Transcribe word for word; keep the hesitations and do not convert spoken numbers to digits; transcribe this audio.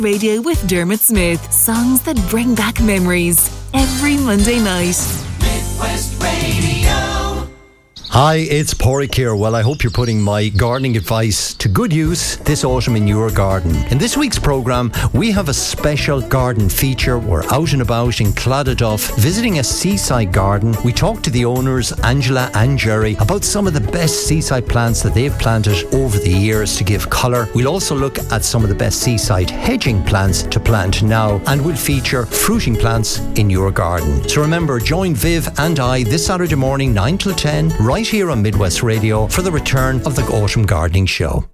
Radio with Dermot Smith. Songs that bring back memories. Every Monday night. Midwest Radio. Hi, it's Pádraig here. Well, I hope you're putting my gardening advice to good use this autumn in your garden. In this week's programme, we have a special garden feature. We're out and about in Clontarf, visiting a seaside garden. We talk to the owners, Angela and Jerry, about some of the best seaside plants that they've planted over the years to give colour. We'll also look at some of the best seaside hedging plants to plant now, and we'll feature fruiting plants in your garden. So remember, join Viv and I this Saturday morning, nine till ten, right here on Midwest Radio for the return of the Autumn Gardening Show.